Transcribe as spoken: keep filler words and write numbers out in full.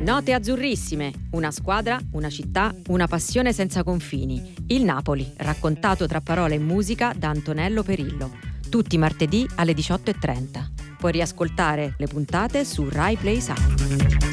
Note azzurrissime, una squadra, una città, una passione senza confini. Il Napoli, raccontato tra parole e musica da Antonello Perillo. Tutti i martedì alle diciotto e trenta. Puoi riascoltare le puntate su Rai Play Sound.